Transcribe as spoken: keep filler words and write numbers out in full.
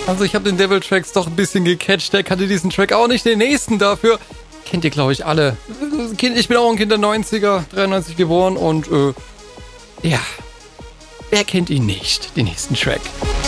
Also ich habe den Devil Tracks doch ein bisschen gecatcht. Der kannte diesen Track auch nicht, den nächsten dafür. Kennt ihr, glaube ich, alle. Ich bin auch ein Kind der neunziger, dreiundneunzig geboren und äh, ja, wer kennt ihn nicht, den nächsten Track?